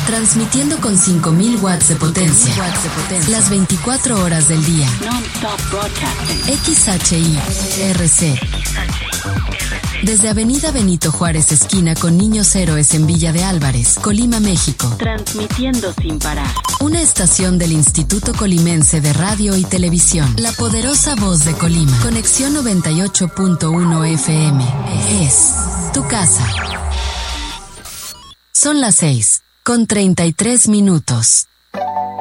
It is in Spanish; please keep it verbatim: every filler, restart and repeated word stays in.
Transmitiendo con cinco mil watts de potencia. Las veinticuatro horas del día. X H I R C. Desde Avenida Benito Juárez, esquina con Niños Héroes en Villa de Álvarez, Colima, México. Transmitiendo sin parar. Una estación del Instituto Colimense de Radio y Televisión. La poderosa voz de Colima. Conexión noventa y ocho punto uno F M. Es tu casa. Son las seis, con treinta y tres minutos.